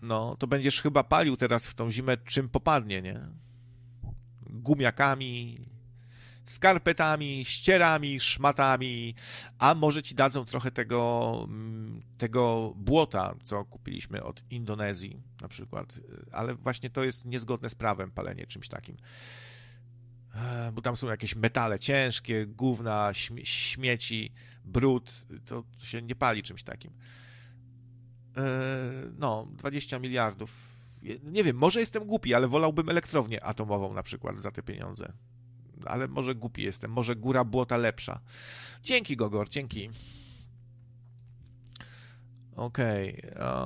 No, to będziesz chyba palił teraz w tą zimę czym popadnie, nie? Gumiakami, skarpetami, ścierami, szmatami, a może ci dadzą trochę tego błota, co kupiliśmy od Indonezji na przykład, ale właśnie to jest niezgodne z prawem palenie czymś takim, bo tam są jakieś metale ciężkie, gówna, śmieci, brud, to się nie pali czymś takim. No, 20 miliardów. Nie wiem, może jestem głupi, ale wolałbym elektrownię atomową na przykład za te pieniądze. Ale może głupi jestem, może góra błota lepsza. Dzięki, Gogor, dzięki. Okej.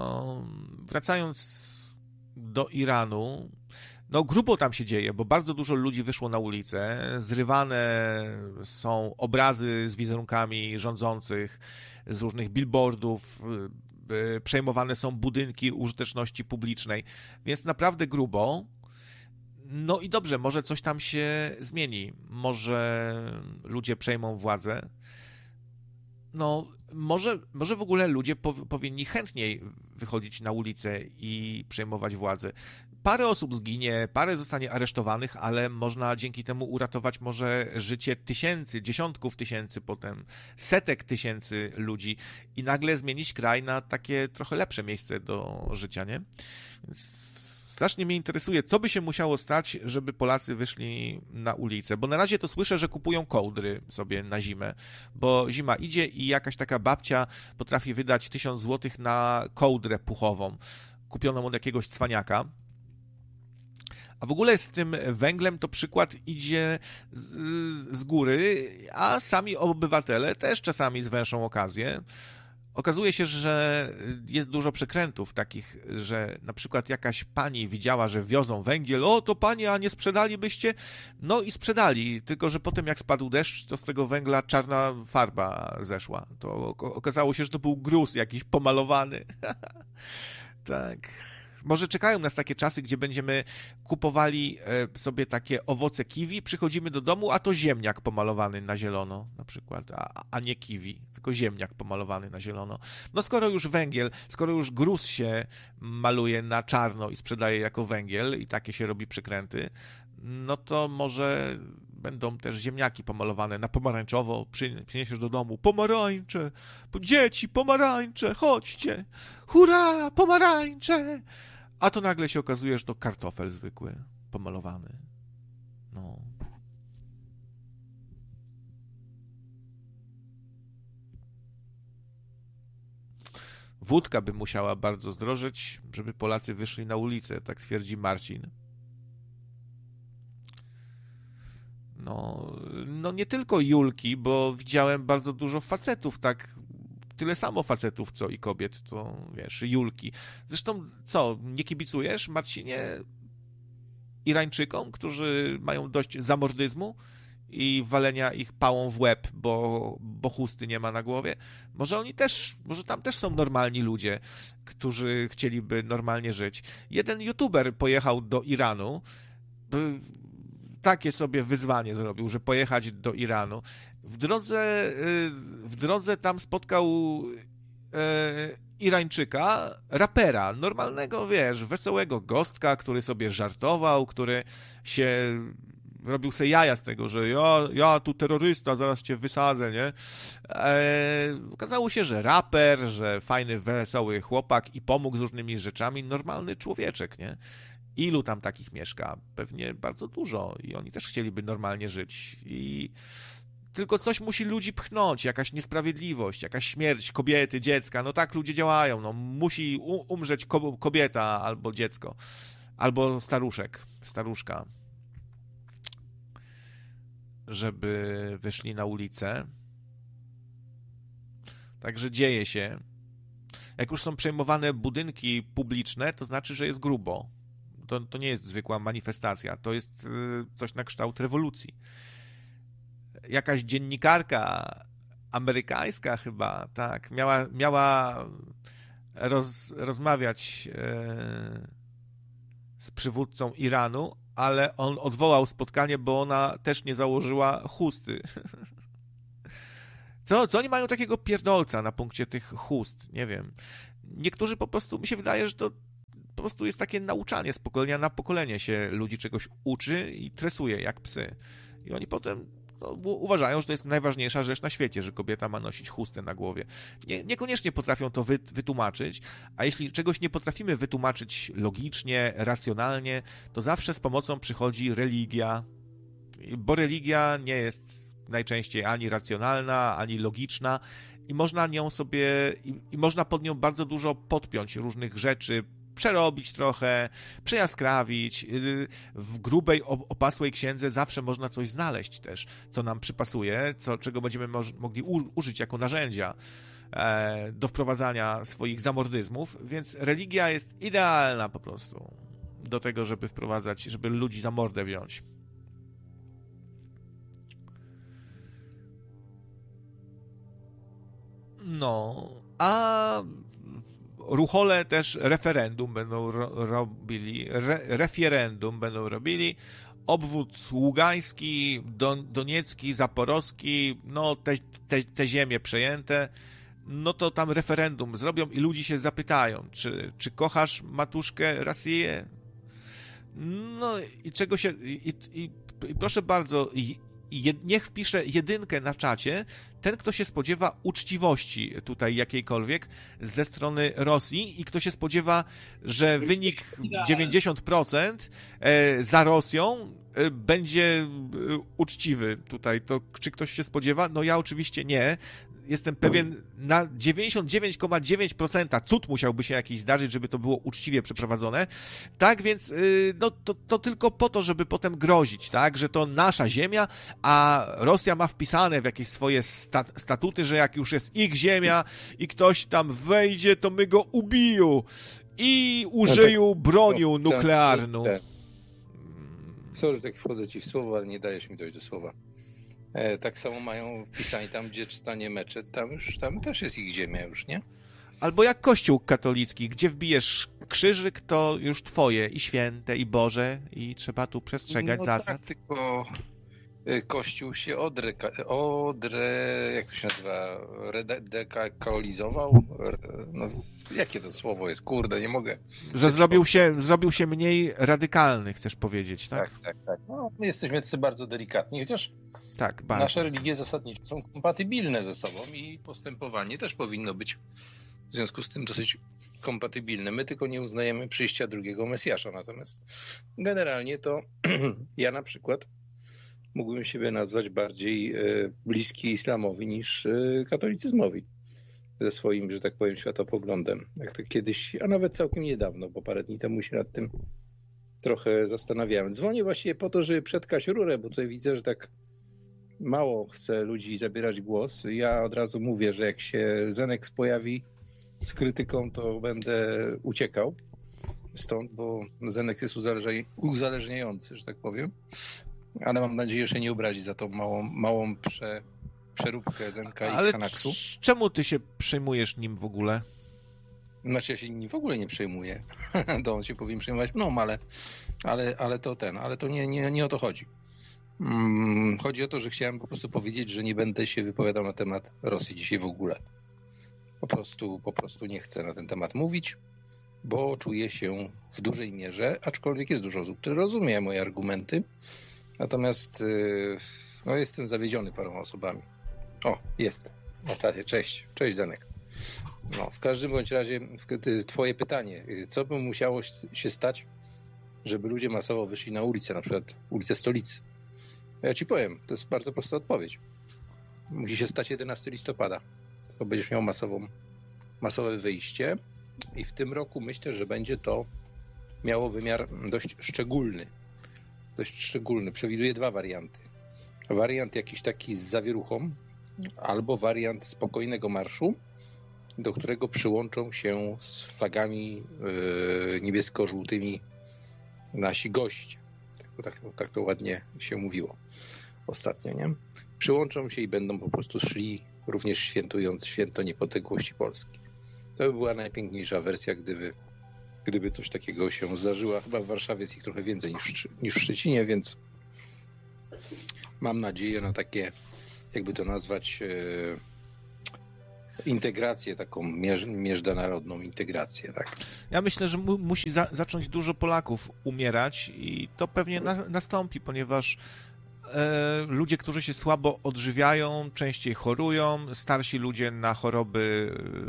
Wracając do Iranu, no grubo tam się dzieje, bo bardzo dużo ludzi wyszło na ulicę, zrywane są obrazy z wizerunkami rządzących, z różnych billboardów, przejmowane są budynki użyteczności publicznej, więc naprawdę grubo. No i dobrze, może coś tam się zmieni, może ludzie przejmą władzę. No, może w ogóle ludzie powinni chętniej wychodzić na ulicę i przejmować władzę. Parę osób zginie, parę zostanie aresztowanych, ale można dzięki temu uratować może życie tysięcy, dziesiątków tysięcy, potem setek tysięcy ludzi i nagle zmienić kraj na takie trochę lepsze miejsce do życia, nie? Strasznie mnie interesuje, co by się musiało stać, żeby Polacy wyszli na ulicę, bo na razie to słyszę, że kupują kołdry sobie na zimę, bo zima idzie i jakaś taka babcia potrafi wydać 1000 złotych na kołdrę puchową, kupioną od jakiegoś cwaniaka. A w ogóle z tym węglem to przykład idzie z góry, a sami obywatele też czasami zwęszą okazję. Okazuje się, że jest dużo przekrętów takich, że na przykład jakaś pani widziała, że wiozą węgiel, o to panie, a nie sprzedalibyście? No i sprzedali, tylko że potem jak spadł deszcz, to z tego węgla czarna farba zeszła. To okazało się, że to był gruz jakiś pomalowany. Tak. Może czekają nas takie czasy, gdzie będziemy kupowali sobie takie owoce kiwi, przychodzimy do domu, a to ziemniak pomalowany na zielono na przykład, a nie kiwi, tylko ziemniak pomalowany na zielono. No skoro już węgiel, skoro już gruz się maluje na czarno i sprzedaje jako węgiel i takie się robi przykręty, no to może będą też ziemniaki pomalowane na pomarańczowo, przyniesiesz do domu pomarańcze, dzieci, pomarańcze, chodźcie, hurra, pomarańcze! A to nagle się okazuje, że to kartofel zwykły, pomalowany. No. Wódka by musiała bardzo zdrożeć, żeby Polacy wyszli na ulicę, tak twierdzi Marcin. No nie tylko Julki, bo widziałem bardzo dużo facetów, tak tyle samo facetów, co i kobiet, to wiesz, Julki. Zresztą co, nie kibicujesz, Marcinie, Irańczykom, którzy mają dość zamordyzmu i walenia ich pałą w łeb, bo chusty nie ma na głowie? Może tam też są normalni ludzie, którzy chcieliby normalnie żyć. Jeden youtuber pojechał do Iranu, takie sobie wyzwanie zrobił, że pojechać do Iranu. W drodze tam spotkał Irańczyka, rapera, normalnego, wiesz, wesołego gostka, który sobie żartował, który się robił sobie jaja z tego, że ja tu terrorysta, zaraz cię wysadzę, nie? Okazało się, że raper, że fajny, wesoły chłopak i pomógł z różnymi rzeczami, normalny człowieczek, nie? Ilu tam takich mieszka? Pewnie bardzo dużo i oni też chcieliby normalnie żyć i tylko coś musi ludzi pchnąć, jakaś niesprawiedliwość, jakaś śmierć kobiety, dziecka, no tak ludzie działają, no musi umrzeć kobieta albo dziecko, albo staruszka, żeby wyszli na ulicę. Także dzieje się. Jak już są przejmowane budynki publiczne, to znaczy, że jest grubo. To nie jest zwykła manifestacja, to jest coś na kształt rewolucji. Jakaś dziennikarka amerykańska chyba, tak, miała rozmawiać z przywódcą Iranu, ale on odwołał spotkanie, bo ona też nie założyła chusty. Co oni mają takiego pierdolca na punkcie tych chust? Nie wiem. Niektórzy po prostu, mi się wydaje, że to prostu jest takie nauczanie, z pokolenia na pokolenie się ludzi czegoś uczy i tresuje jak psy. I oni potem uważają, że to jest najważniejsza rzecz na świecie, że kobieta ma nosić chustę na głowie. Niekoniecznie potrafią to wytłumaczyć, a jeśli czegoś nie potrafimy wytłumaczyć logicznie, racjonalnie, to zawsze z pomocą przychodzi religia, bo religia nie jest najczęściej ani racjonalna, ani logiczna i można nią sobie, i można pod nią bardzo dużo podpiąć różnych rzeczy, przerobić trochę, przejaskrawić. W grubej, opasłej księdze zawsze można coś znaleźć też, co nam przypasuje, czego będziemy mogli użyć jako narzędzia do wprowadzania swoich zamordyzmów, więc religia jest idealna po prostu do tego, żeby wprowadzać, żeby ludzi za mordę wziąć. No, a ruchole też referendum będą robili, referendum będą robili, obwód ługański, doniecki, zaporowski, no te ziemie przejęte, no to tam referendum zrobią i ludzie się zapytają, czy kochasz matuszkę Rosję? No i czego się, i proszę bardzo, niech wpisze 1 na czacie ten, kto się spodziewa uczciwości tutaj jakiejkolwiek ze strony Rosji i kto się spodziewa, że wynik 90% za Rosją będzie uczciwy tutaj. To czy ktoś się spodziewa? No ja oczywiście nie. Jestem pewien, na 99,9% cud musiałby się jakiś zdarzyć, żeby to było uczciwie przeprowadzone. Tak więc no, to tylko po to, żeby potem grozić, tak, że to nasza ziemia, a Rosja ma wpisane w jakieś swoje statuty, że jak już jest ich ziemia i ktoś tam wejdzie, to my go ubiją i użyją bronią nuklearną. Sorry, że tak wchodzę ci w słowo, ale nie dajesz mi dojść do słowa. Tak samo mają wpisani tam, gdzie stanie meczet, tam też jest ich ziemia już, nie? Albo jak Kościół katolicki, gdzie wbijesz krzyżyk, to już twoje i święte, i Boże, i trzeba tu przestrzegać zasad. Tak, tylko Kościół się jak to się nazywa, redekalizował? No, jakie to słowo jest? Kurde, nie mogę. Że zrobił się mniej radykalny, chcesz powiedzieć, tak? Tak. No, my jesteśmy tacy bardzo delikatni, chociaż tak, bardzo. Nasze religie zasadniczo są kompatybilne ze sobą i postępowanie też powinno być w związku z tym dosyć kompatybilne. My tylko nie uznajemy przyjścia drugiego Mesjasza, natomiast generalnie to ja na przykład mógłbym siebie nazwać bardziej bliski islamowi niż katolicyzmowi ze swoim, że tak powiem, światopoglądem. Jak to kiedyś, a nawet całkiem niedawno, bo parę dni temu się nad tym trochę zastanawiałem. Dzwonię właściwie po to, żeby przetkać rurę, bo tutaj widzę, że tak mało chce ludzi zabierać głos. Ja od razu mówię, że jak się Zenex pojawi z krytyką, to będę uciekał stąd, bo Zenex jest uzależniający, że tak powiem. Ale mam nadzieję, że nie obrazi za tą małą przeróbkę Zenka i Xanaxu. Czemu ty się przejmujesz nim w ogóle? Znaczy ja się nim w ogóle nie przejmuję. To on się powinien przejmować mną, ale to nie o to chodzi. Chodzi o to, że chciałem po prostu powiedzieć, że nie będę się wypowiadał na temat Rosji dzisiaj w ogóle. Po prostu nie chcę na ten temat mówić, bo czuję się w dużej mierze, aczkolwiek jest dużo osób, które rozumie moje argumenty, natomiast no, jestem zawiedziony paroma osobami. O, jest. Cześć Zenek. No, w każdym bądź razie twoje pytanie, co by musiało się stać, żeby ludzie masowo wyszli na ulicę, na przykład ulicę Stolicy? Ja ci powiem, to jest bardzo prosta odpowiedź. Musi się stać 11 listopada. To będziesz miał masowe wyjście i w tym roku myślę, że będzie to miało wymiar dość szczególny. Przewiduję 2 warianty. Wariant jakiś taki z zawieruchą albo wariant spokojnego marszu, do którego przyłączą się z flagami niebiesko-żółtymi nasi goście. Tak to ładnie się mówiło ostatnio, nie? Przyłączą się i będą po prostu szli, również świętując święto niepodległości Polski. To by była najpiękniejsza wersja, gdyby coś takiego się zdarzyło. Chyba w Warszawie jest ich trochę więcej niż w Szczecinie, więc mam nadzieję na takie, jakby to nazwać, integrację, taką międzynarodową integrację, tak. Ja myślę, że musi zacząć dużo Polaków umierać i to pewnie nastąpi, ponieważ ludzie, którzy się słabo odżywiają, częściej chorują, starsi ludzie na choroby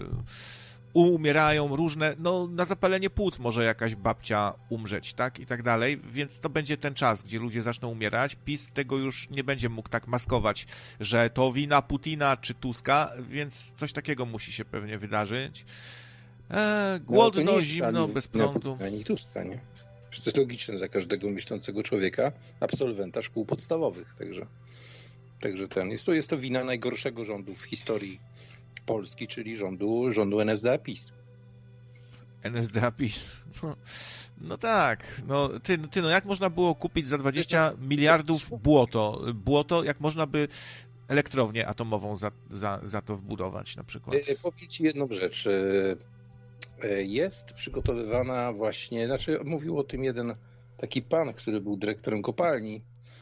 umierają różne, no na zapalenie płuc może jakaś babcia umrzeć, tak, i tak dalej, więc to będzie ten czas, gdzie ludzie zaczną umierać. PiS tego już nie będzie mógł tak maskować, że to wina Putina czy Tuska, więc coś takiego musi się pewnie wydarzyć. Głodno, zimno, bez prądu. Ani Tuska, nie? To jest logiczne dla każdego myślącego człowieka, absolwenta szkół podstawowych, także jest to wina najgorszego rządu w historii Polski, czyli rządu NSDAP-PiS. NSDAP-PiS. No tak. No, no jak można było kupić za 20 miliardów błoto, jak można by elektrownię atomową za to wbudować na przykład? Powiem ci jedną rzecz. Jest przygotowywana właśnie, mówił o tym jeden taki pan, który był dyrektorem kopalni.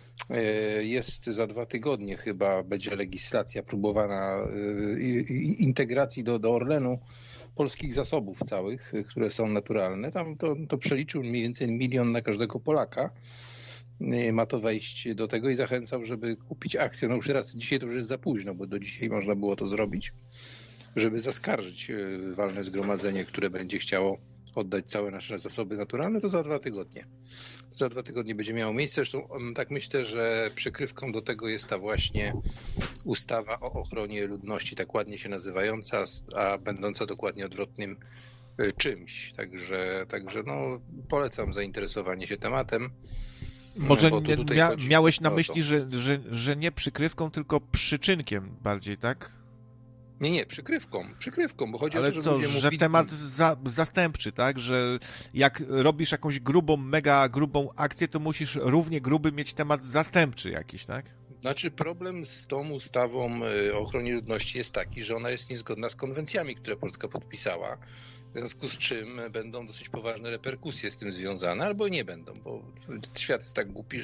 Jest za 2 tygodnie chyba, będzie legislacja próbowana integracji do Orlenu polskich zasobów całych, które są naturalne. Tam to przeliczył mniej więcej 1 milion na każdego Polaka. Ma to wejść do tego i zachęcał, żeby kupić akcje. No już raz, dzisiaj to już jest za późno, bo do dzisiaj można było to zrobić, żeby zaskarżyć walne zgromadzenie, które będzie chciało oddać całe nasze zasoby naturalne, to za 2 tygodnie. Za 2 tygodnie będzie miało miejsce. Zresztą tak myślę, że przykrywką do tego jest ta właśnie ustawa o ochronie ludności, tak ładnie się nazywająca, a będąca dokładnie odwrotnym czymś. Także no, polecam zainteresowanie się tematem. Może miałeś na myśli, że nie przykrywką, tylko przyczynkiem bardziej, tak? Nie, przykrywką, bo chodzi o to, żeby ludzie że temat zastępczy, tak? Że jak robisz jakąś mega grubą akcję, to musisz równie gruby mieć temat zastępczy jakiś, tak? Znaczy problem z tą ustawą o ochronie ludności jest taki, że ona jest niezgodna z konwencjami, które Polska podpisała, w związku z czym będą dosyć poważne reperkusje z tym związane, albo nie będą, bo świat jest tak głupi,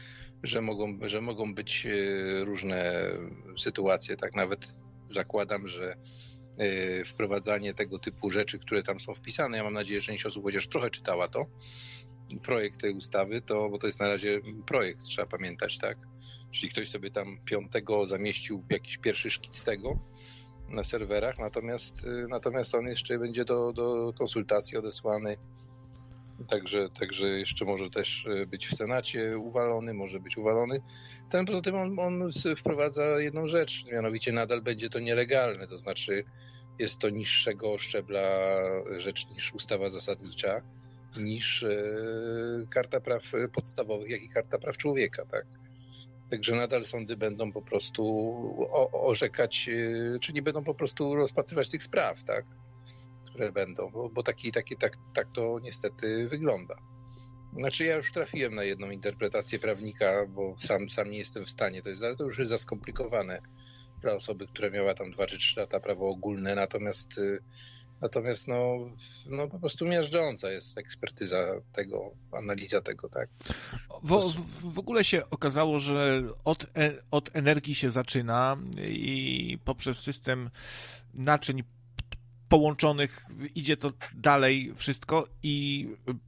że mogą być różne sytuacje, tak nawet zakładam, że wprowadzanie tego typu rzeczy, które tam są wpisane, ja mam nadzieję, że część osób chociaż trochę czytała projekt tej ustawy, bo to jest na razie projekt, trzeba pamiętać, tak? Czyli ktoś sobie tam 5 zamieścił jakiś pierwszy szkic tego na serwerach, natomiast on jeszcze będzie do konsultacji odesłany. Także jeszcze może też być w Senacie uwalony, może być uwalony. Poza tym on wprowadza jedną rzecz, mianowicie nadal będzie to nielegalne, to znaczy jest to niższego szczebla rzecz niż ustawa zasadnicza, niż Karta Praw Podstawowych, jak i Karta Praw Człowieka, tak? Także nadal sądy będą po prostu orzekać, czy nie będą po prostu rozpatrywać tych spraw, tak? Które będą, bo tak to niestety wygląda. Znaczy ja już trafiłem na jedną interpretację prawnika, bo sam nie jestem w stanie, ale to już jest za skomplikowane dla osoby, która miała tam 2 czy 3 lata prawo ogólne, natomiast no po prostu miażdżąca jest ekspertyza tego, analiza tego, tak. W ogóle się okazało, że od energii się zaczyna i poprzez system naczyń połączonych idzie to dalej wszystko i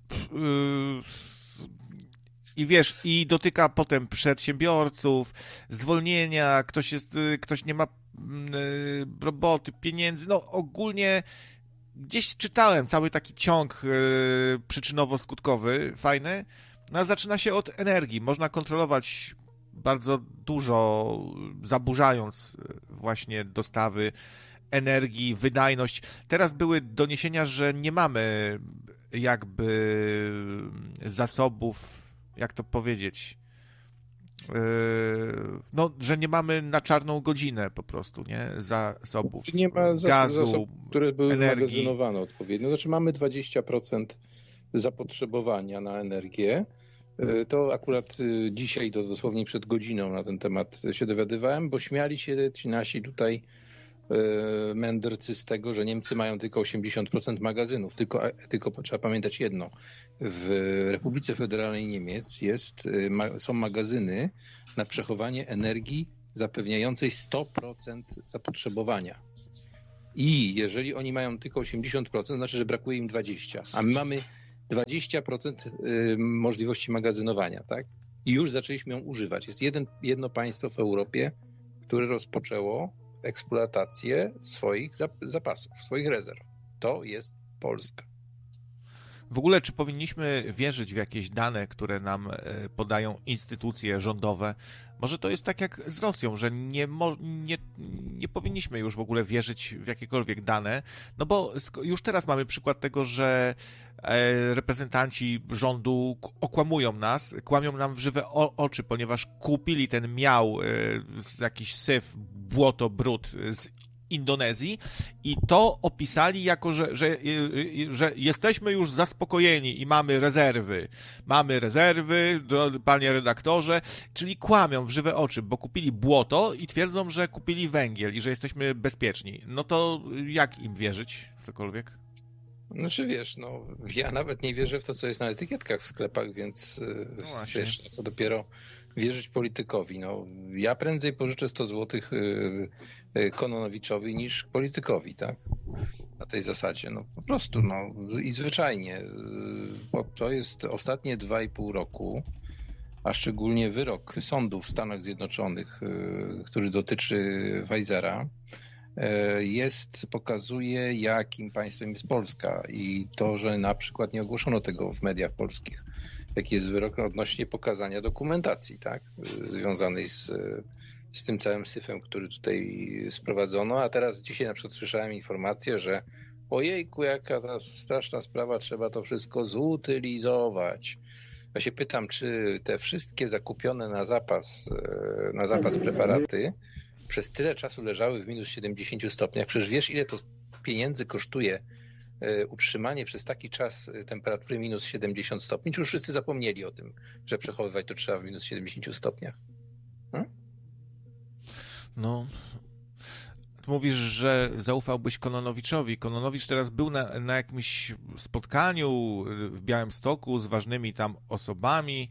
wiesz, i dotyka potem przedsiębiorców, zwolnienia, ktoś nie ma roboty, pieniędzy, no ogólnie gdzieś czytałem cały taki ciąg przyczynowo-skutkowy, fajny, no a zaczyna się od energii. Można kontrolować bardzo dużo, zaburzając właśnie dostawy energii, wydajność. Teraz były doniesienia, że nie mamy jakby zasobów, jak to powiedzieć, no, że nie mamy na czarną godzinę po prostu, nie? Zasobów nie ma gazu, zasobów, które były energii. magazynowane odpowiednio. Znaczy mamy 20% zapotrzebowania na energię. To akurat dzisiaj, dosłownie przed godziną na ten temat się dowiadywałem, bo śmiali się ci nasi tutaj mędrcy z tego, że Niemcy mają tylko 80% magazynów. Tylko trzeba pamiętać jedno. W Republice Federalnej Niemiec są magazyny na przechowanie energii zapewniającej 100% zapotrzebowania. I jeżeli oni mają tylko 80%, to znaczy, że brakuje im 20%, a my mamy 20% możliwości magazynowania, tak? I już zaczęliśmy ją używać. Jest jedno państwo w Europie, które rozpoczęło eksploatację swoich zapasów, swoich rezerw. To jest Polska. W ogóle, czy powinniśmy wierzyć w jakieś dane, które nam podają instytucje rządowe? Może to jest tak jak z Rosją, że nie powinniśmy już w ogóle wierzyć w jakiekolwiek dane, no bo już teraz mamy przykład tego, że reprezentanci rządu okłamują nas, kłamią nam w żywe oczy, ponieważ kupili ten miał, jakiś syf, błoto, brud z Indonezji i to opisali jako, że jesteśmy już zaspokojeni i mamy rezerwy. Mamy rezerwy, panie redaktorze, czyli kłamią w żywe oczy, bo kupili błoto i twierdzą, że kupili węgiel i że jesteśmy bezpieczni. No to jak im wierzyć w cokolwiek? Znaczy wiesz, no ja nawet nie wierzę w to, co jest na etykietkach w sklepach, więc wiesz, no, co dopiero wierzyć politykowi. No, ja prędzej pożyczę 100 zł Kononowiczowi niż politykowi, tak? Na tej zasadzie. No po prostu, no i zwyczajnie. Bo to jest ostatnie 2,5 roku, a szczególnie wyrok sądu w Stanach Zjednoczonych, który dotyczy Pfizera, pokazuje, jakim państwem jest Polska i to, że na przykład nie ogłoszono tego w mediach polskich, jaki jest wyrok odnośnie pokazania dokumentacji, tak, związanej z tym całym syfem, który tutaj sprowadzono, a teraz dzisiaj na przykład słyszałem informację, że ojejku, jaka ta straszna sprawa, trzeba to wszystko zutylizować. Ja się pytam, czy te wszystkie zakupione na zapas preparaty przez tyle czasu leżały w minus 70 stopniach. Przecież wiesz, ile to pieniędzy kosztuje utrzymanie przez taki czas temperatury minus 70 stopni? Czy już wszyscy zapomnieli o tym, że przechowywać to trzeba w minus 70 stopniach? No, mówisz, że zaufałbyś Kononowiczowi. Kononowicz teraz był na jakimś spotkaniu w Białymstoku z ważnymi tam osobami,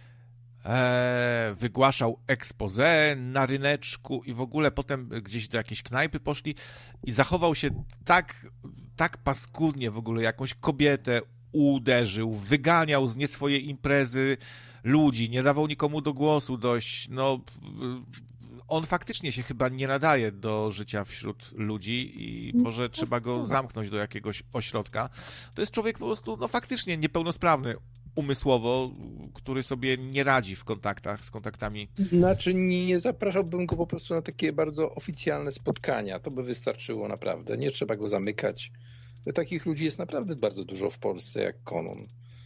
wygłaszał expose na ryneczku i w ogóle potem gdzieś do jakiejś knajpy poszli i zachował się tak paskudnie, w ogóle jakąś kobietę uderzył, wyganiał z nie swojej imprezy ludzi, nie dawał nikomu do głosu dość, no on faktycznie się chyba nie nadaje do życia wśród ludzi i może trzeba go zamknąć do jakiegoś ośrodka. To jest człowiek po prostu, no faktycznie niepełnosprawny umysłowo, który sobie nie radzi z kontaktami. Znaczy nie zapraszałbym go po prostu na takie bardzo oficjalne spotkania. To by wystarczyło naprawdę. Nie trzeba go zamykać. Takich ludzi jest naprawdę bardzo dużo w Polsce, jak Konon.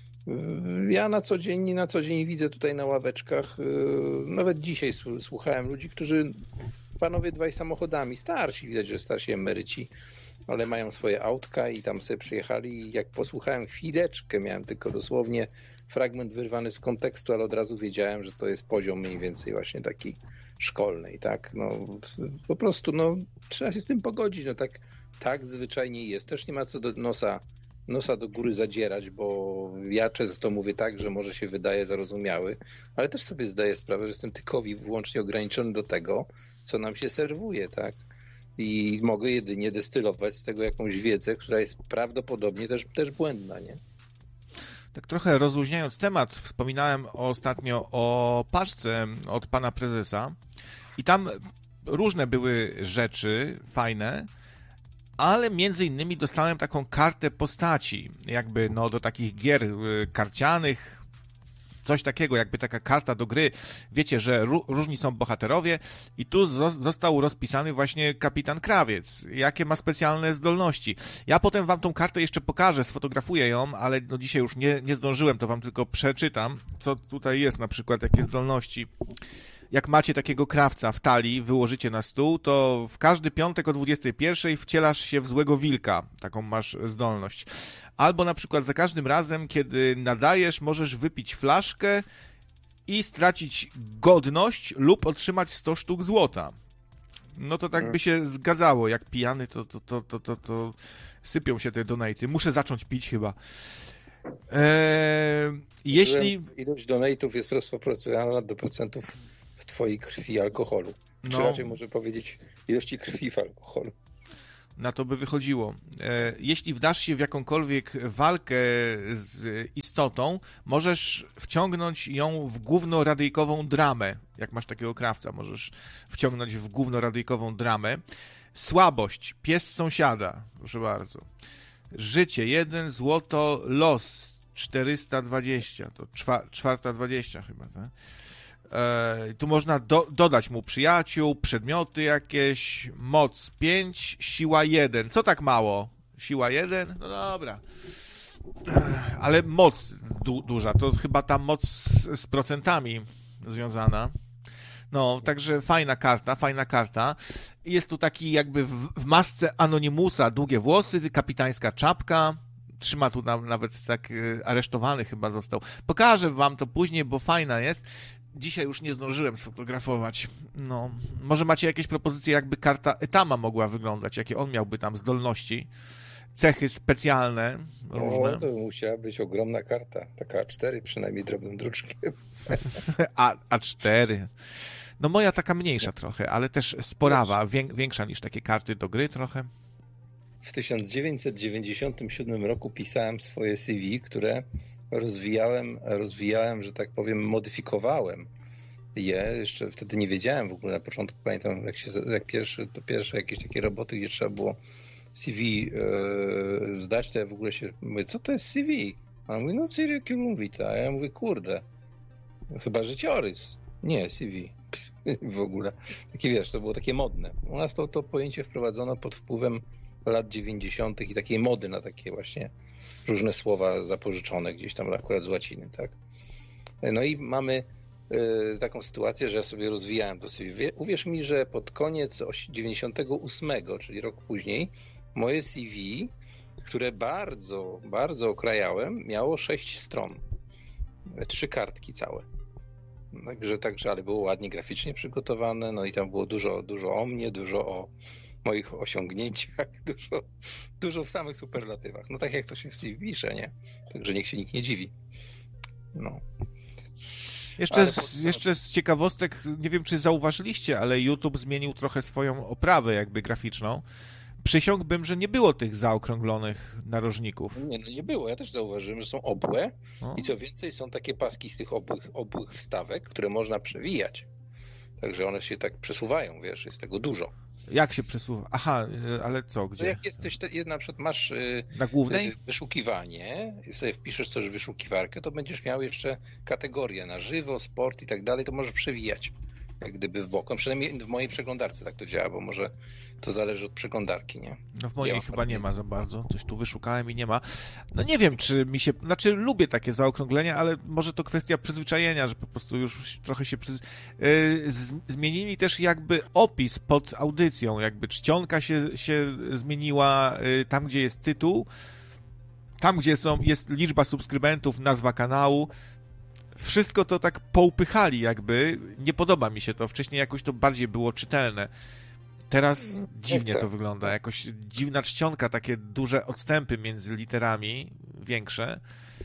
Ja na co dzień widzę tutaj na ławeczkach, nawet dzisiaj słuchałem ludzi, którzy panowie dwaj samochodami, starsi, widać, że starsi emeryci, ale mają swoje autka i tam sobie przyjechali i jak posłuchałem chwileczkę, miałem tylko dosłownie fragment wyrwany z kontekstu, ale od razu wiedziałem, że to jest poziom mniej więcej właśnie taki szkolny, tak, no po prostu, no trzeba się z tym pogodzić, no tak zwyczajnie jest, też nie ma co do nosa do góry zadzierać, bo ja często mówię tak, że może się wydaje zarozumiały, ale też sobie zdaję sprawę, że jestem tylko i wyłącznie ograniczony do tego, co nam się serwuje, tak? I mogę jedynie destylować z tego jakąś wiedzę, która jest prawdopodobnie też błędna, nie? Tak trochę rozluźniając temat, wspominałem ostatnio o paczce od pana prezesa i tam różne były rzeczy fajne, ale między innymi dostałem taką kartę postaci, jakby no do takich gier karcianych, coś takiego, jakby taka karta do gry. Wiecie, że różni są bohaterowie i tu został rozpisany właśnie kapitan Krawiec, jakie ma specjalne zdolności. Ja potem wam tą kartę jeszcze pokażę, sfotografuję ją, ale no dzisiaj już nie zdążyłem, to wam tylko przeczytam, co tutaj jest, na przykład jakie zdolności. Jak macie takiego krawca w talii, wyłożycie na stół, to w każdy piątek o 21 wcielasz się w złego wilka. Taką masz zdolność. Albo na przykład za każdym razem, kiedy nadajesz, możesz wypić flaszkę i stracić godność lub otrzymać 100 sztuk złota. No to tak by się zgadzało. Jak pijany, to sypią się te donaty. Muszę zacząć pić chyba. Jeśli... Ilość donatów jest proporcjonalna do procentów w twojej krwi alkoholu. Czy raczej może powiedzieć ilości krwi w alkoholu. Na to by wychodziło. Jeśli wdasz się w jakąkolwiek walkę z istotą, możesz wciągnąć ją w głównoradyjkową dramę. Jak masz takiego krawca, możesz wciągnąć w głównoradyjkową dramę. Słabość, pies sąsiada, proszę bardzo. Życie, 1 złoto, los, 420, to 420 chyba, tak? Tu można dodać mu przyjaciół, przedmioty jakieś, moc 5, siła 1. Co tak mało? Siła 1? No dobra. Ale moc duża, to chyba ta moc z procentami związana. No, także fajna karta. Jest tu taki jakby w masce Anonimusa, długie włosy, kapitańska czapka. Trzyma tu nawet tak aresztowany chyba został. Pokażę wam to później, bo fajna jest. Dzisiaj już nie zdążyłem sfotografować. No, może macie jakieś propozycje, jakby karta Etama mogła wyglądać, jakie on miałby tam zdolności, cechy specjalne różne. O, to musiała być ogromna karta, taka A4 przynajmniej drobnym druczkiem. A4. No moja taka mniejsza trochę, ale też sporawa, większa niż takie karty do gry trochę. W 1997 roku pisałem swoje CV, które rozwijałem, że tak powiem, modyfikowałem je. Jeszcze wtedy nie wiedziałem w ogóle, na początku pamiętam, jak pierwsze jakieś takie roboty, gdzie trzeba było CV zdać, to ja w ogóle mówię, co to jest CV? A on mówi, no curriculum vitae. A ja mówię, kurde, chyba życiorys. Nie, CV. W ogóle. Takie, wiesz, to było takie modne. U nas to pojęcie wprowadzono pod wpływem lat 90. i takiej mody na takie właśnie różne słowa zapożyczone gdzieś tam akurat z łaciny, tak? No i mamy taką sytuację, że ja sobie rozwijałem to CV. Uwierz mi, że pod koniec 98, czyli rok później, moje CV, które bardzo, bardzo okrajałem, miało 6 stron. 3 kartki całe. Także, ale było ładnie graficznie przygotowane, no i tam było dużo o mnie, dużo o moich osiągnięciach, dużo w samych superlatywach. No tak jak to się w CV pisze, nie? Także niech się nikt nie dziwi. No. Jeszcze z ciekawostek, nie wiem czy zauważyliście, ale YouTube zmienił trochę swoją oprawę jakby graficzną. Przysiągłbym, że nie było tych zaokrąglonych narożników. Nie było. Ja też zauważyłem, że są obłe i co więcej są takie paski z tych obłych wstawek, które można przewijać. Także one się tak przesuwają, wiesz, jest tego dużo. Jak się przesuwa? Aha, ale co, gdzie? To jak jesteś, na przykład masz na głównej? Wyszukiwanie, sobie wpiszesz coś w wyszukiwarkę, to będziesz miał jeszcze kategorie na żywo, sport i tak dalej, to możesz przewijać jak gdyby w bok. Przynajmniej w mojej przeglądarce tak to działa, bo może to zależy od przeglądarki, nie? No w mojej chyba nie ma za bardzo. Coś tu wyszukałem i nie ma. No nie wiem, czy mi się... Znaczy lubię takie zaokrąglenia, ale może to kwestia przyzwyczajenia, że po prostu już trochę się zmienili też jakby opis pod audycją, jakby czcionka się zmieniła, tam gdzie jest tytuł, tam gdzie jest liczba subskrybentów, nazwa kanału. Wszystko to tak poupychali jakby. Nie podoba mi się to. Wcześniej jakoś to bardziej było czytelne. Teraz dziwnie to wygląda. Jakoś dziwna czcionka, takie duże odstępy między literami, większe.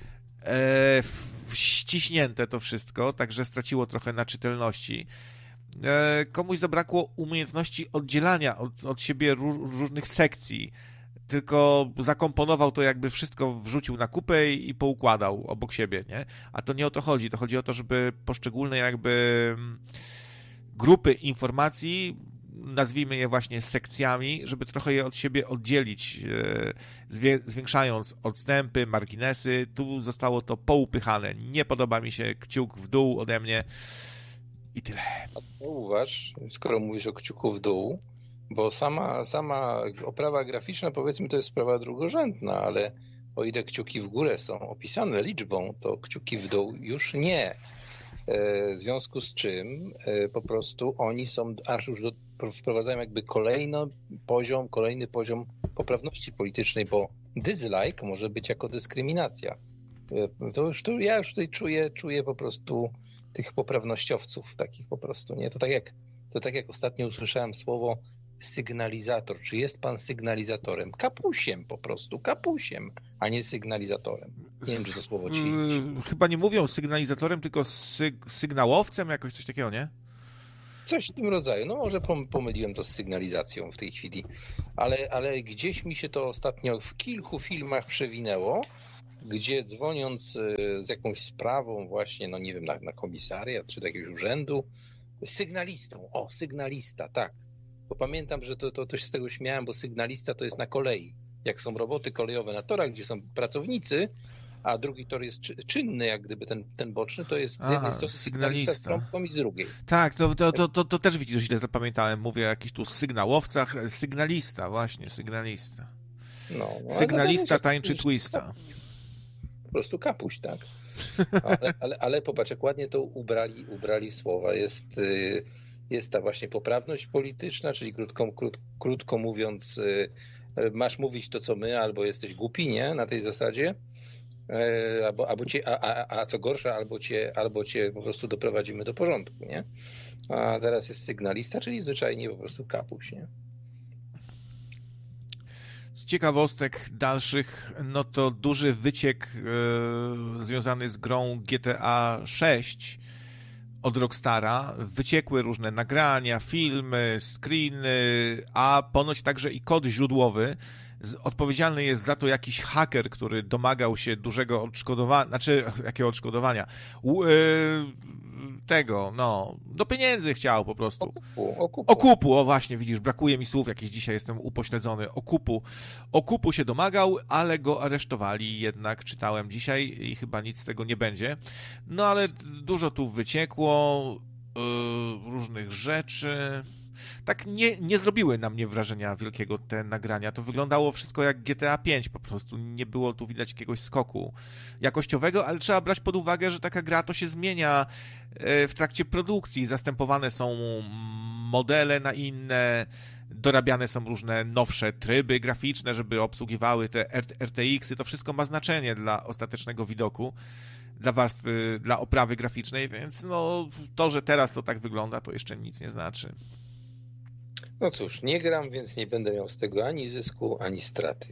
Ściśnięte to wszystko, także straciło trochę na czytelności. Komuś zabrakło umiejętności oddzielania od siebie różnych sekcji. Tylko zakomponował to, jakby wszystko wrzucił na kupę i poukładał obok siebie, nie? A to nie o to chodzi. To chodzi o to, żeby poszczególne jakby grupy informacji, nazwijmy je właśnie sekcjami, żeby trochę je od siebie oddzielić, zwiększając odstępy, marginesy. Tu zostało to poupychane. Nie podoba mi się, kciuk w dół ode mnie i tyle. A zauważ, skoro mówisz o kciuku w dół, bo sama oprawa graficzna, powiedzmy, to jest sprawa drugorzędna, ale o ile kciuki w górę są opisane liczbą, to kciuki w dół już nie. W związku z czym po prostu oni są, aż już wprowadzają jakby kolejny poziom poprawności politycznej, bo dislike może być jako dyskryminacja. Ja już tutaj czuję po prostu tych poprawnościowców takich po prostu, nie? To tak jak ostatnio usłyszałem słowo sygnalizator. Czy jest pan sygnalizatorem? Kapusiem po prostu, kapusiem, a nie sygnalizatorem. Nie wiem, czy to słowo ci... Chyba nie mówią sygnalizatorem, tylko sygnałowcem, jakoś coś takiego, nie? Coś w tym rodzaju. No może pomyliłem to z sygnalizacją w tej chwili, ale gdzieś mi się to ostatnio w kilku filmach przewinęło, gdzie dzwoniąc z jakąś sprawą właśnie, no nie wiem, na komisariat czy do jakiegoś urzędu, sygnalista, tak. Bo pamiętam, że to się z tego śmiałem, bo sygnalista to jest na kolei. Jak są roboty kolejowe na torach, gdzie są pracownicy, a drugi tor jest czynny, jak gdyby ten boczny, to jest z jednej strony sygnalista z trąbką i z drugiej. Tak, to też widzisz, że źle zapamiętałem. Mówię o jakichś tu sygnałowcach. Sygnalista, właśnie, sygnalista. No, sygnalista tańczy twista. Po prostu kapuś, tak? Ale popatrz, jak ładnie to ubrali słowa. Jest ta właśnie poprawność polityczna, czyli krótko mówiąc, masz mówić to, co my, albo jesteś głupi, nie? Na tej zasadzie. Albo cię, a co gorsza, albo cię po prostu doprowadzimy do porządku, nie? A teraz jest sygnalista, czyli zwyczajnie po prostu kapuś, nie? Z ciekawostek dalszych, no to duży wyciek związany z grą GTA 6 od Rockstara. Wyciekły różne nagrania, filmy, screeny, a ponoć także i kod źródłowy. Odpowiedzialny jest za to jakiś haker, który domagał się dużego odszkodowania, jakiego odszkodowania? Do pieniędzy chciał po prostu. Okupu, o właśnie, widzisz, brakuje mi słów, jakieś dzisiaj jestem upośledzony. Okupu się domagał, ale go aresztowali jednak, czytałem dzisiaj i chyba nic z tego nie będzie. No ale dużo tu wyciekło, różnych rzeczy. Tak nie zrobiły na mnie wrażenia wielkiego te nagrania. To wyglądało wszystko jak GTA 5 po prostu. Nie było tu widać jakiegoś skoku jakościowego, ale trzeba brać pod uwagę, że taka gra to się zmienia w trakcie produkcji. Zastępowane są modele na inne, dorabiane są różne nowsze tryby graficzne, żeby obsługiwały te RTX-y. To wszystko ma znaczenie dla ostatecznego widoku, dla warstwy, dla oprawy graficznej, więc no to, że teraz to tak wygląda, to jeszcze nic nie znaczy. No cóż, nie gram, więc nie będę miał z tego ani zysku, ani straty,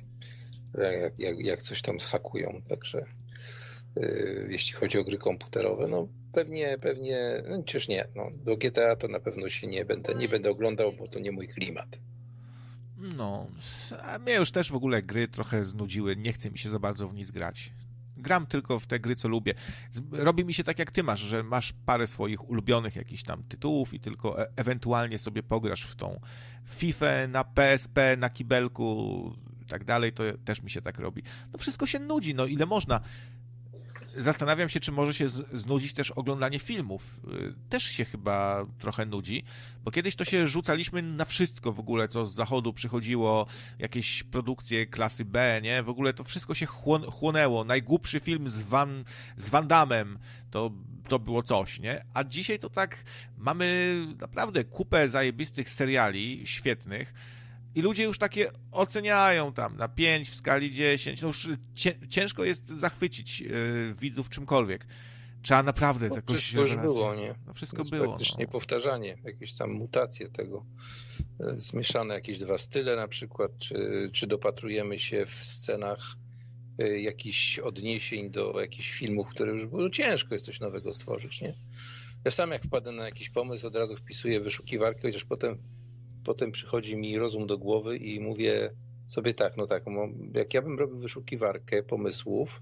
jak coś tam zhakują. Także jeśli chodzi o gry komputerowe, no pewnie, no, chociaż nie, no, do GTA to na pewno się nie będę oglądał, bo to nie mój klimat. No, a mnie już też w ogóle gry trochę znudziły, nie chce mi się za bardzo w nic grać. Gram tylko w te gry, co lubię. Robi mi się tak, jak ty masz, że masz parę swoich ulubionych jakichś tam tytułów i tylko ewentualnie sobie pograsz w tą FIFA na PSP, na kibelku i tak dalej, to też mi się tak robi. No wszystko się nudzi, no ile można. Zastanawiam się, czy może się znudzić też oglądanie filmów. Też się chyba trochę nudzi, bo kiedyś to się rzucaliśmy na wszystko w ogóle, co z zachodu przychodziło, jakieś produkcje klasy B, nie? W ogóle to wszystko się chłonęło. Najgłupszy film z Van Damme to było coś, nie? A dzisiaj to tak mamy naprawdę kupę zajebistych seriali świetnych, i ludzie już takie oceniają tam na 5 w skali 10. No już ciężko jest zachwycić widzów czymkolwiek. Trzeba naprawdę no, jakoś... Wszystko już było, nie? No wszystko jest było. Praktycznie powtarzanie, jakieś tam mutacje tego. Zmieszane jakieś dwa style na przykład, czy dopatrujemy się w scenach jakichś odniesień do jakichś filmów, które już było ciężko jest coś nowego stworzyć, nie? Ja sam jak wpadę na jakiś pomysł, od razu wpisuję wyszukiwarkę, chociaż potem przychodzi mi rozum do głowy i mówię sobie tak, jak ja bym robił wyszukiwarkę pomysłów,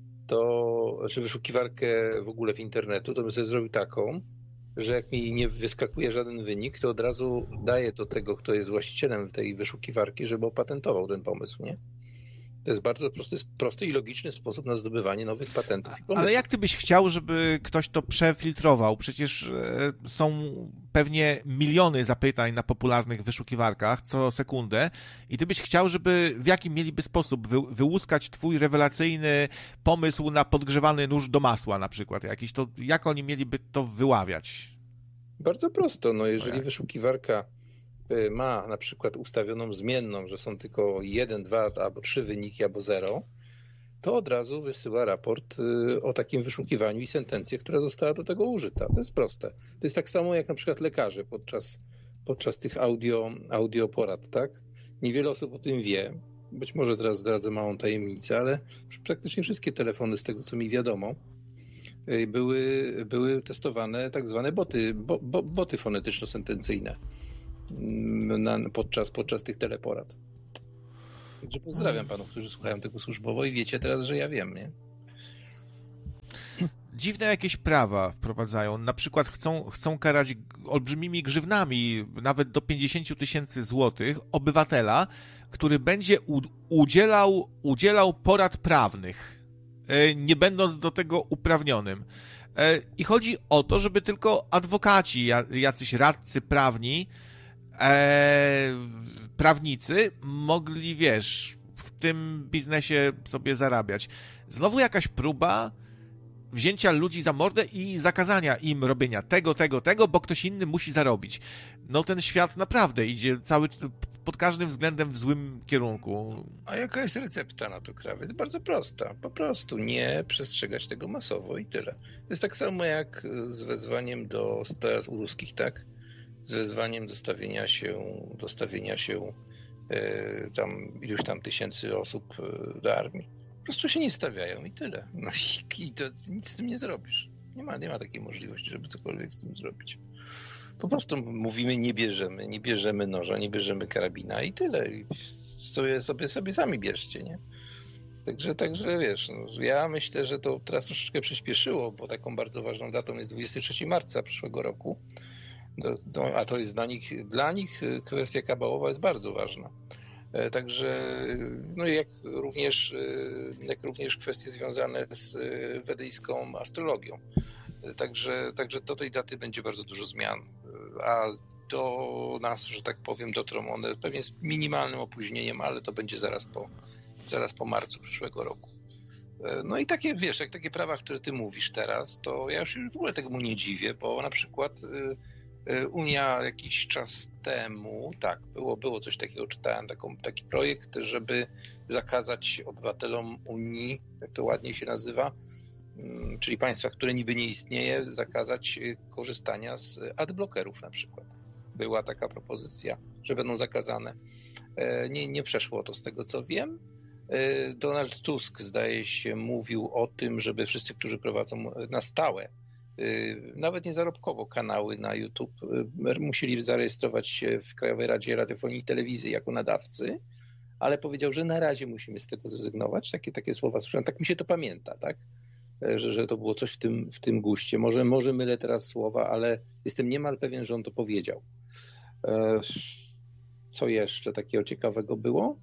czy wyszukiwarkę w ogóle w internetu, to bym sobie zrobił taką, że jak mi nie wyskakuje żaden wynik, to od razu daję do tego, kto jest właścicielem tej wyszukiwarki, żeby opatentował ten pomysł, nie? To jest bardzo prosty i logiczny sposób na zdobywanie nowych patentów i pomysłów. Ale jak ty byś chciał, żeby ktoś to przefiltrował? Przecież są pewnie miliony zapytań na popularnych wyszukiwarkach co sekundę i ty byś chciał, żeby w jakim mieliby sposób wyłuskać twój rewelacyjny pomysł na podgrzewany nóż do masła na przykład jakiś, to jak oni mieliby to wyławiać? Bardzo prosto, no jeżeli wyszukiwarka ma na przykład ustawioną zmienną, że są tylko 1, 2 albo 3 wyniki, albo 0, to od razu wysyła raport o takim wyszukiwaniu i sentencję, która została do tego użyta. To jest proste. To jest tak samo jak na przykład lekarze podczas tych audio porad, tak? Niewiele osób o tym wie. Być może teraz zdradzę małą tajemnicę, ale praktycznie wszystkie telefony, z tego co mi wiadomo, były testowane tak zwane boty fonetyczno-sentencyjne podczas tych teleporad. Także pozdrawiam panów, którzy słuchają tego służbowo i wiecie teraz, że ja wiem, nie? Dziwne jakieś prawa wprowadzają. Na przykład chcą karać olbrzymimi grzywnami, nawet do 50 000 złotych, obywatela, który będzie udzielał porad prawnych, nie będąc do tego uprawnionym. I chodzi o to, żeby tylko adwokaci, jacyś radcy prawni, prawnicy mogli, wiesz, w tym biznesie sobie zarabiać. Znowu jakaś próba wzięcia ludzi za mordę i zakazania im robienia tego, bo ktoś inny musi zarobić. No ten świat naprawdę idzie pod każdym względem w złym kierunku. A jaka jest recepta na to, Krawiec? Bardzo prosta. Po prostu nie przestrzegać tego masowo i tyle. To jest tak samo jak z wezwaniem do teraz u ruskich, tak? Z wezwaniem do stawienia się tam iluś tam tysięcy osób do armii. Po prostu się nie stawiają i tyle. No i to nic z tym nie zrobisz. Nie ma takiej możliwości, żeby cokolwiek z tym zrobić. Po prostu mówimy, nie bierzemy noża, nie bierzemy karabina i tyle. I sobie sami bierzcie, nie? Także wiesz, no, ja myślę, że to teraz troszeczkę przyspieszyło, bo taką bardzo ważną datą jest 23 marca przyszłego roku. A to jest dla nich kwestia kabałowa jest bardzo ważna. Także, no jak również kwestie związane z wedyjską astrologią. Także do tej daty będzie bardzo dużo zmian, a do nas, że tak powiem, dotrą one pewnie z minimalnym opóźnieniem, ale to będzie zaraz po marcu przyszłego roku. No i takie, wiesz, jak takie prawa, które ty mówisz teraz, to ja już w ogóle temu nie dziwię, bo na przykład Unia jakiś czas temu, tak, było coś takiego, czytałem taki projekt, żeby zakazać obywatelom Unii, jak to ładnie się nazywa, czyli państwa, które niby nie istnieje, zakazać korzystania z adblockerów na przykład. Była taka propozycja, że będą zakazane. Nie przeszło to z tego, co wiem. Donald Tusk, zdaje się, mówił o tym, żeby wszyscy, którzy prowadzą na stałe, nawet nie zarobkowo, kanały na YouTube, musieli zarejestrować się w Krajowej Radzie Radiofonii i Telewizji jako nadawcy, ale powiedział, że na razie musimy z tego zrezygnować. Takie słowa słyszałem. Tak mi się to pamięta, tak? Że to było coś w tym guście. Może mylę teraz słowa, ale jestem niemal pewien, że on to powiedział. Co jeszcze takiego ciekawego było?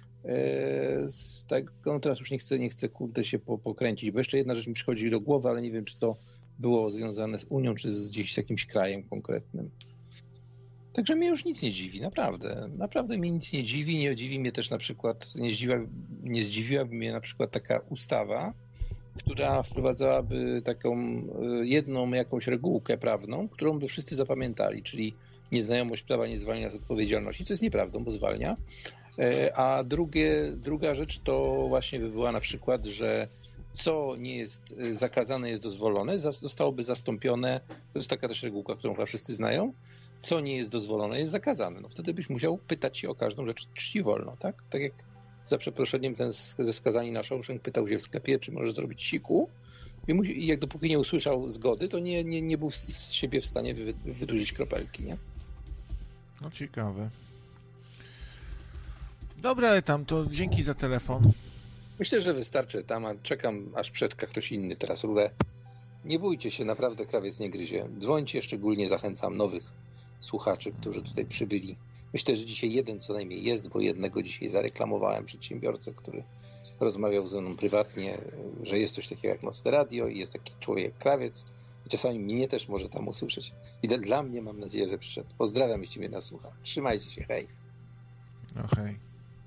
Z tego, no teraz już nie chcę kurde się pokręcić, bo jeszcze jedna rzecz mi przychodzi do głowy, ale nie wiem, czy to było związane z Unią, czy gdzieś z jakimś krajem konkretnym. Także mnie już nic nie dziwi, naprawdę. Naprawdę mnie nic nie dziwi. Nie dziwi mnie też na przykład, nie zdziwiłaby mnie na przykład taka ustawa, która wprowadzałaby taką jedną jakąś regułkę prawną, którą by wszyscy zapamiętali, czyli nieznajomość prawa nie zwalnia z odpowiedzialności, co jest nieprawdą, bo zwalnia. A druga rzecz to właśnie by była na przykład, że co nie jest zakazane, jest dozwolone, zostałoby zastąpione, to jest taka też regułka, którą chyba wszyscy znają, co nie jest dozwolone, jest zakazane. No wtedy byś musiał pytać się o każdą rzecz, czy ci wolno, tak? Tak jak za przeproszeniem ten ze skazani na Shawshank pytał się w sklepie, czy może zrobić siku i jak dopóki nie usłyszał zgody, to nie był z siebie w stanie wydłużyć kropelki, nie? No ciekawe. Dobra, ale tam to dzięki za telefon. Myślę, że wystarczy tam, a czekam, aż przetka ktoś inny teraz rurę. Nie bójcie się, naprawdę krawiec nie gryzie. Dzwońcie, szczególnie zachęcam nowych słuchaczy, którzy tutaj przybyli. Myślę, że dzisiaj jeden co najmniej jest, bo jednego dzisiaj zareklamowałem, przedsiębiorcę, który rozmawiał ze mną prywatnie, że jest coś takiego jak Nocne Radio i jest taki człowiek jak krawiec. I czasami mnie też może tam usłyszeć. I dla mnie mam nadzieję, że przyszedł. Pozdrawiam, jeśli mnie nas słucha. Trzymajcie się, hej. No hej.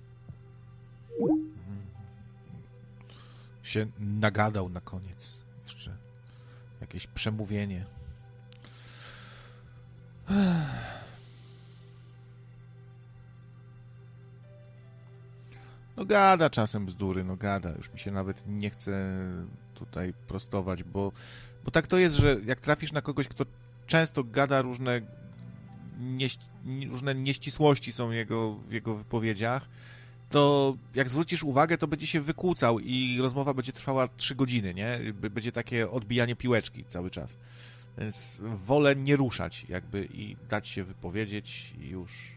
Się nagadał na koniec. Jeszcze jakieś przemówienie. No gada czasem bzdury, no gada. Już mi się nawet nie chce tutaj prostować, bo tak to jest, że jak trafisz na kogoś, kto często gada różne nieścisłości są w jego wypowiedziach, to jak zwrócisz uwagę, to będzie się wykłócał i rozmowa będzie trwała 3 godziny, nie? Będzie takie odbijanie piłeczki cały czas. Więc wolę nie ruszać jakby i dać się wypowiedzieć i już